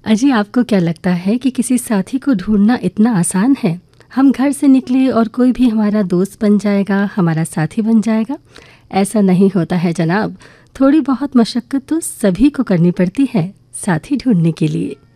अजी, आपको क्या लगता है कि किसी साथी को ढूंढना इतना आसान है? हम घर से निकले और कोई भी हमारा दोस्त बन जाएगा, हमारा साथी बन जाएगा? ऐसा नहीं होता है जनाब। थोड़ी बहुत मशक्क़त तो सभी को करनी पड़ती है साथी ढूंढने के लिए।